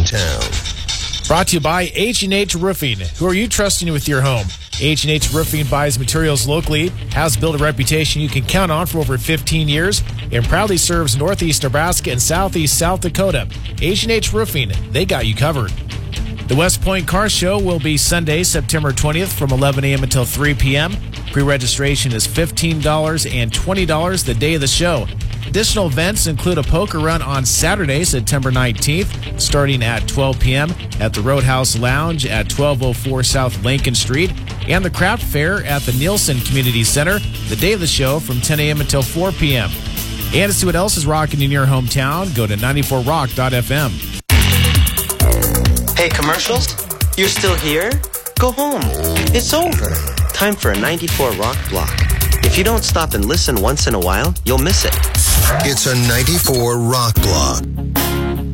town. Brought to you by H&H Roofing. Who are you trusting with your home? H&H Roofing buys materials locally, has built a reputation you can count on for over 15 years, and proudly serves Northeast Nebraska and Southeast South Dakota. H&H Roofing, they got you covered. The West Point Car Show will be Sunday, September 20th from 11 a.m. until 3 p.m. Pre-registration is $15 and $20 the day of the show. Additional events include a poker run on Saturday, September 19th, starting at 12 p.m. at the Roadhouse Lounge at 1204 South Lincoln Street, and the craft fair at the Nielsen Community Center the day of the show from 10 a.m. until 4 p.m. And to see what else is rocking in your hometown, go to 94rock.fm. Hey, commercials? You're still here? Go home. It's over. Time for a 94 Rock block. If you don't stop and listen once in a while, you'll miss it. It's a 94 Rock block.